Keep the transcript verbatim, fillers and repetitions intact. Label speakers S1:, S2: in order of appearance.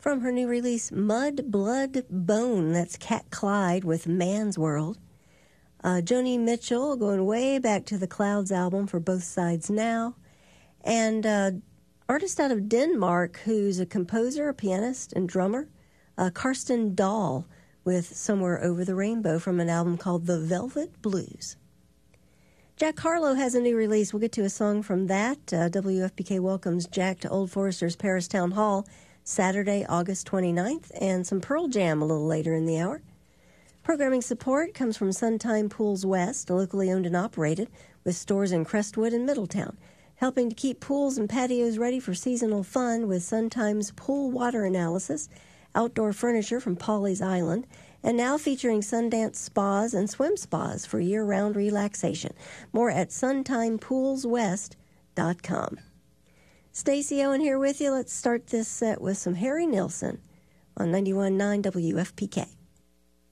S1: From her new release, Mud, Blood, Bone, that's Cat Clyde with Man's World. Uh, Joni Mitchell, going way back to the Clouds album for Both Sides Now. And uh, artist out of Denmark who's a composer, a pianist, and drummer, uh, Karsten Dahl, with Somewhere Over the Rainbow from an album called The Velvet Blues. Jack Harlow has a new release. We'll get to a song from that. Uh, W F P K welcomes Jack to Old Forester's Paris Town Hall Saturday, August twenty-ninth, and some Pearl Jam a little later in the hour. Programming support comes from Suntime Pools West, locally owned and operated, with stores in Crestwood and Middletown, helping to keep pools and patios ready for seasonal fun with Suntime's pool water analysis, outdoor furniture from Pawleys Island, and now featuring Sundance spas and swim spas for year-round relaxation. More at suntime pools west dot com. Stacey Owen here with you. Let's start this set with some Harry Nilsson on ninety-one point nine W F P K.